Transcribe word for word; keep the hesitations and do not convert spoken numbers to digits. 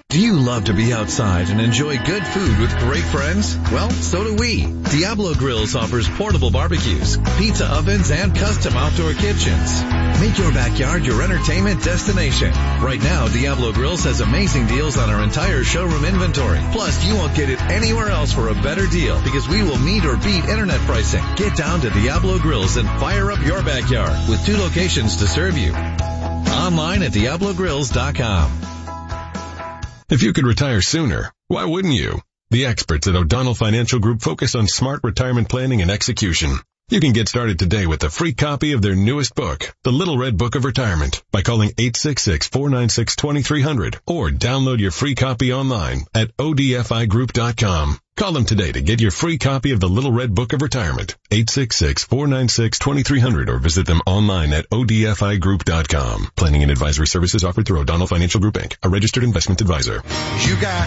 Do you love to be outside and enjoy good food with great friends? Well, so do we. Diablo Grills offers portable barbecues, pizza ovens, and custom outdoor kitchens. Make your backyard your entertainment destination. Right now, Diablo Grills has amazing deals on our entire showroom inventory. Plus, you won't get it anywhere else for a better deal because we will meet or beat internet pricing. Get down to Diablo Grills and fire up your backyard with two locations to serve you. Online at diablo grills dot com. If you could retire sooner, why wouldn't you? The experts at O'Donnell Financial Group focus on smart retirement planning and execution. You can get started today with a free copy of their newest book, The Little Red Book of Retirement, by calling eight six six, four nine six, two three zero zero or download your free copy online at O D F I group dot com. Call them today to get your free copy of The Little Red Book of Retirement, eight six six, four nine six, two three zero zero, or visit them online at O D F I group dot com. Planning and advisory services offered through O'Donnell Financial Group, Incorporated, a registered investment advisor. You got